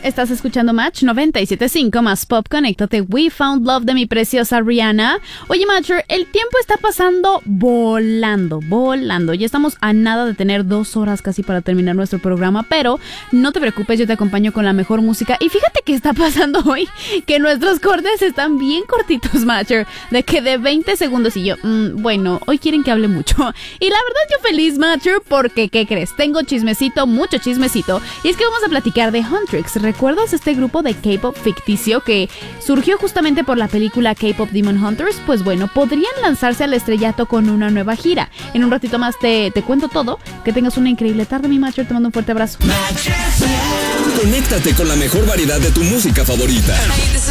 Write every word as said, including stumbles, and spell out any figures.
Estás escuchando Match noventa y siete punto cinco más Pop. Conéctate. We Found Love de mi preciosa Rihanna. Oye, Matcher, el tiempo está pasando volando, volando. Ya estamos a nada de tener dos horas casi para terminar nuestro programa, pero no te preocupes, yo te acompaño con la mejor música. Y fíjate qué está pasando hoy, que nuestros cortes están bien cortitos, Matcher, de que de veinte segundos y yo, mmm, bueno, hoy quieren que hable mucho. Y la verdad yo feliz, Matcher, porque, ¿qué crees? Tengo chismecito, mucho chismecito. Y es que vamos a platicar de Huntrix. ¿Recuerdas este grupo de K-pop ficticio que surgió justamente por la película K-pop Demon Hunters? Pues bueno, podrían lanzarse al estrellato con una nueva gira. En un ratito más te, te cuento todo. Que tengas una increíble tarde, mi Matcher. Te mando un fuerte abrazo. Conéctate con la mejor variedad de tu música favorita.